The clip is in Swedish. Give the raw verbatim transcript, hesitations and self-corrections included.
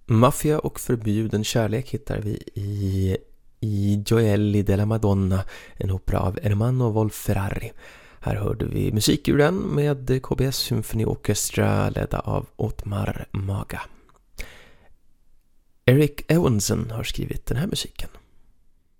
Maffia och förbjuden kärlek hittar vi i, i Gioelli della Madonna, en opera av Ermanno Wolf-Ferrari. Här hörde vi musik ur den med K B S Symphony Orchestra ledda av Otmar Maga. Eric Ewensen har skrivit den här musiken.